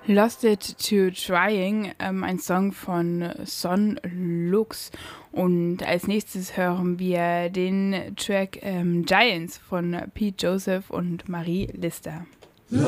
Lost It to Trying, ein Song von Son Lux. Und als nächstes hören wir den Track Giants von Pete Joseph und Marie Lister.